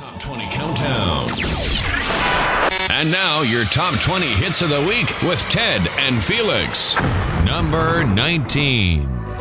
Top 20 Countdown. And now, your top 20 hits of the week with Ted and Felix. Number 19.